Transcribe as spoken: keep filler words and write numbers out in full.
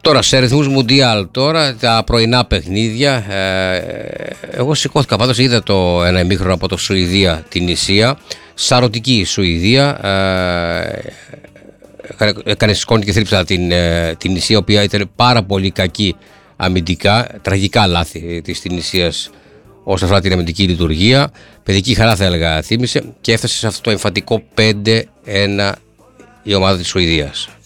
Τώρα σε αριθμούς Μουντιάλ, τώρα τα πρωινά παιχνίδια. Ε, εγώ σηκώθηκα πάντως, είδα το ένα ημίχρονο από το Σουηδία την Ισία. Σαρωτική η Σουηδία. Ε, έκανε σκόνη και θρύψα την, την Ισία, η οποία ήταν πάρα πολύ κακή αμυντικά. Τραγικά λάθη της Τινησίας όσον αφορά την αμυντική λειτουργία. Παιδική χαρά θα έλεγα θύμισε και έφτασε σε αυτό το εμφαντικό πέντε ένα η ομάδα της Σουηδίας.